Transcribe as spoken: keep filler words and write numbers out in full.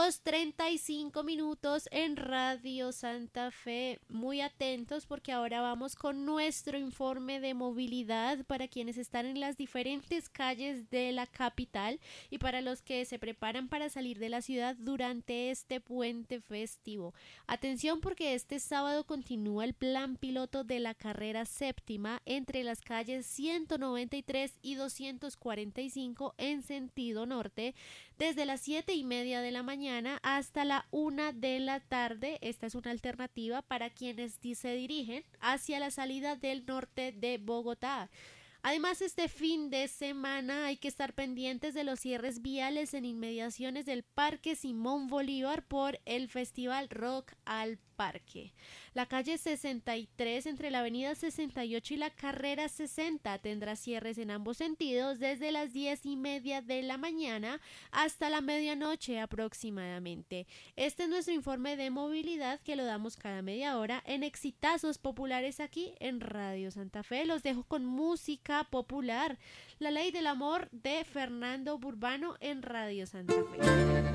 dos treinta y cinco minutos en Radio Santa Fe. Muy atentos porque ahora vamos con nuestro informe de movilidad para quienes están en las diferentes calles de la capital y para los que se preparan para salir de la ciudad durante este puente festivo. Atención porque este sábado continúa el plan piloto de la carrera séptima entre las calles ciento noventa y tres y doscientos cuarenta y cinco en sentido norte desde las siete y media de la mañana hasta la una de la tarde. Esta es una alternativa para quienes se dirigen hacia la salida del norte de Bogotá. Además, este fin de semana hay que estar pendientes de los cierres viales en inmediaciones del Parque Simón Bolívar por el Festival Rock al Parque. La calle sesenta y tres entre la avenida sesenta y ocho y la carrera sesenta tendrá cierres en ambos sentidos desde las diez y media de la mañana hasta la medianoche aproximadamente. Este es nuestro informe de movilidad que lo damos cada media hora en exitazos populares aquí en Radio Santa Fe. Los dejo con música popular. La Ley del Amor de Fernando Burbano en Radio Santa Fe.